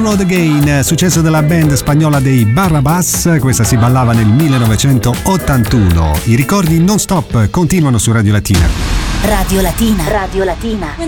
Follow Again, successo della band spagnola dei Barrabás. Questa si ballava nel 1981. I ricordi non stop continuano su Radio Latina. Radio Latina. Radio Latina.